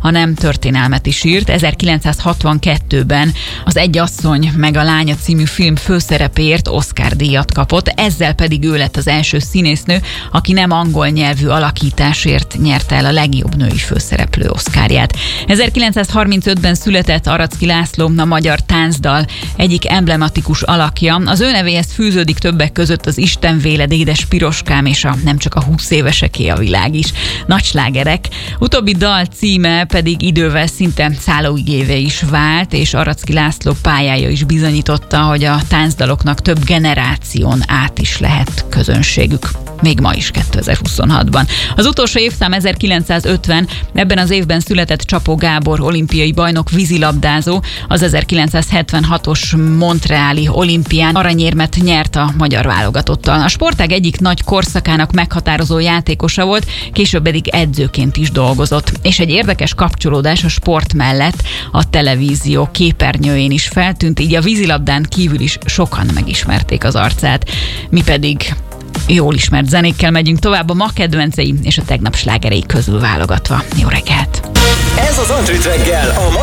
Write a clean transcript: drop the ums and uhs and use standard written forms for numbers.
hanem történelmet is írt. 1962-ben az Egy asszony meg a lánya című film főszerepéért Oscar-díjat kapott, ezzel pedig ő lett az első színésznő, aki nem angol nyelvű alakításért nyerte el a legjobb női főszereplő Oscarját. 1935-ben született Aracki László, a magyar táncdal egyik emblematikus alakja. Az ő nevéhez fűződik többek között az Isten véled, édes piroskám és nem csak a 20 éveseké a világ is. Nagy slágerek. Utóbbi dal címe pedig idővel szinte szállóigévé is vált, és Aracki László pályája is bizonyította, hogy a táncdaloknak több generáción át is lehet közönségük. Még ma is 2026-ban. Az utolsó évszám 1950, ebben az évben született Csapó Gábor, olimpiai bajnok vízilabdázó, az 1976-os montreali olimpián aranyérmet nyert a magyar válogatottal. A sportág egyik nagy korszakának meghatározó játékosa volt, később pedig edzőként is dolgozott. És egy érdekes kapcsolódás a sport mellett a televízió képernyőjén is feltűnt, így a vízilabdán kívül is sokan megismerték az arcát. Mi pedig jól ismert zenékkel megyünk tovább, a ma kedvencei és a tegnap slágerei közül válogatva. Jó reggelt! Ez az Antrit reggel, a